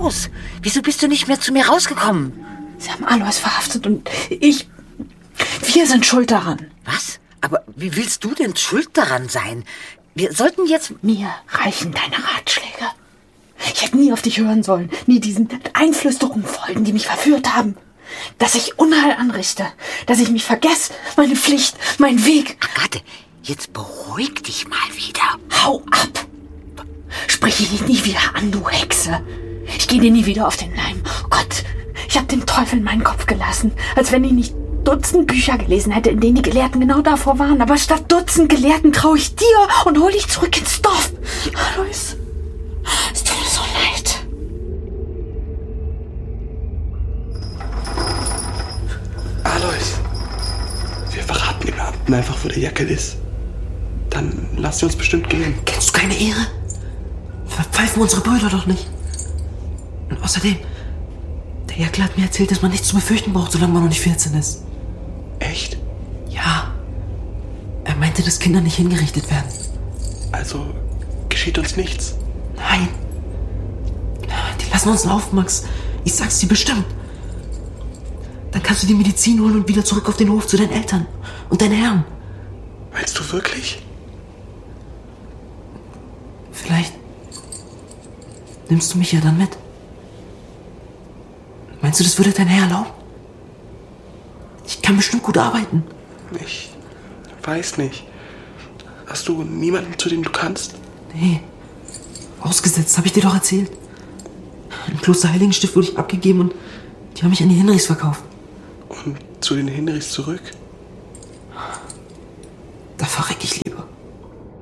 los? Wieso bist du nicht mehr zu mir rausgekommen? Sie haben Alois verhaftet und wir sind schuld daran. Was? Aber wie willst du denn schuld daran sein? Wir sollten jetzt... Mir reichen deine Ratschläge. Ich hätte nie auf dich hören sollen, nie diesen Einflüsterungen folgen, die mich verführt haben. Dass ich Unheil anrichte, dass ich mich vergesse, meine Pflicht, mein Weg. Agathe, jetzt beruhig dich mal wieder. Hau ab! Sprich dich nie wieder an, du Hexe. Ich gehe dir nie wieder auf den Leim. Oh Gott, ich habe dem Teufel meinen Kopf gelassen, als wenn ich nicht Dutzend Bücher gelesen hätte, in denen die Gelehrten genau davor waren. Aber statt Dutzend Gelehrten traue ich dir und hole dich zurück ins Dorf. Alois, es tut mir so leid. Alois, wir verraten dem Beamten einfach, wo der Jackel ist. Dann lass sie uns bestimmt gehen. Kennst du keine Ehre? Verpfeifen unsere Brüder doch nicht. Und außerdem, der Jackel hat mir erzählt, dass man nichts zu befürchten braucht, solange man noch nicht 14 ist. Echt? Ja. Er meinte, dass Kinder nicht hingerichtet werden. Also geschieht uns nichts? Nein. Die lassen uns laufen, Max. Ich sag's dir bestimmt. Dann kannst du die Medizin holen und wieder zurück auf den Hof zu deinen Eltern und deinen Herren. Meinst du wirklich? Vielleicht nimmst du mich ja dann mit. Meinst du, das würde dein Herr erlauben? Ich kann bestimmt gut arbeiten. Ich weiß nicht. Hast du niemanden, zu dem du kannst? Nee. Ausgesetzt, habe ich dir doch erzählt. Im Kloster Heiligenstift wurde ich abgegeben und die haben mich an die Hinrichs verkauft. Und zu den Hinrichs zurück? Da verreck ich lieber.